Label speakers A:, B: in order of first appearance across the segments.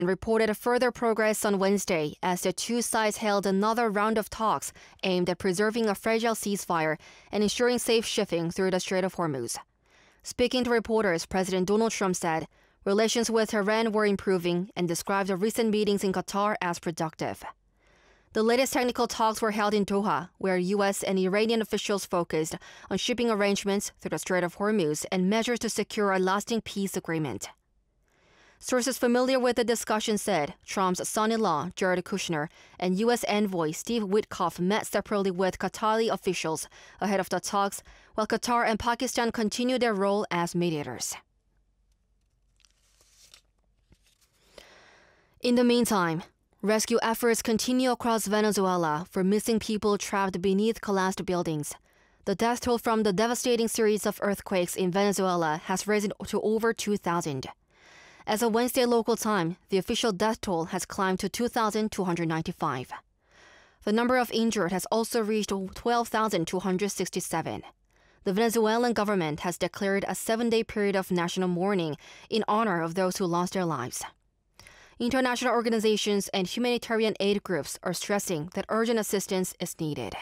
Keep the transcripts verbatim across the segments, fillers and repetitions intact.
A: and reported further progress on Wednesday as the two sides held another round of talks aimed at preserving a fragile ceasefire and ensuring safe shipping through the Strait of Hormuz. Speaking to reporters, President Donald Trump said relations with Iran were improving and described the recent meetings in Qatar as productive. The latest technical talks were held in Doha, where U S and Iranian officials focused on shipping arrangements through the Strait of Hormuz and measures to secure a lasting peace agreement. Sources familiar with the discussion said Trump's son-in-law, Jared Kushner, and U S envoy Steve Witkoff met separately with Qatari officials ahead of the talks, while Qatar and Pakistan continue their role as mediators. In the meantime, rescue efforts continue across Venezuela for missing people trapped beneath collapsed buildings. The death toll from the devastating series of earthquakes in Venezuela has risen to over two thousand. As of Wednesday local time, the official death toll has climbed to two thousand two hundred ninety-five. The number of injured has also reached twelve thousand two hundred sixty-seven. The Venezuelan government has declared a seven-day period of national mourning in honor of those who lost their lives. International organizations and humanitarian aid groups are stressing that urgent assistance is needed.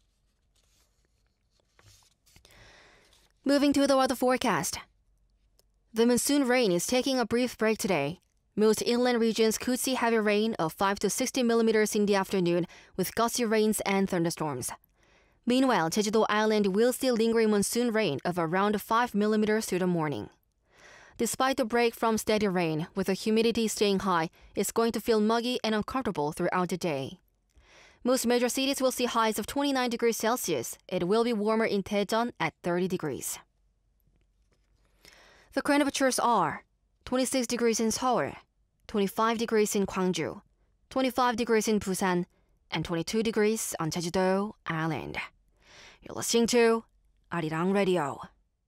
A: Moving to the weather forecast. The monsoon rain is taking a brief break today. Most inland regions could see heavy rain of five to sixty millimeters in the afternoon with gusty rains and thunderstorms. Meanwhile, Jeju-do Island will see lingering monsoon rain of around five millimeters through the morning. Despite the break from steady rain, with the humidity staying high, it's going to feel muggy and uncomfortable throughout the day. Most major cities will see highs of twenty-nine degrees Celsius. It will be warmer in Daejeon at thirty degrees. The current temperatures are twenty-six degrees in Seoul, twenty-five degrees in Gwangju, twenty-five degrees in Busan, and twenty-two degrees on Jeju-do Island. You're listening to Arirang Radio.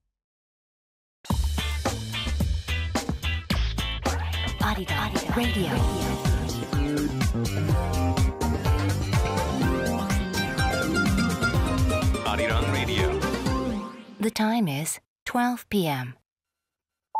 A: Arirang Radio.
B: Arirang Radio.
C: The time is twelve p m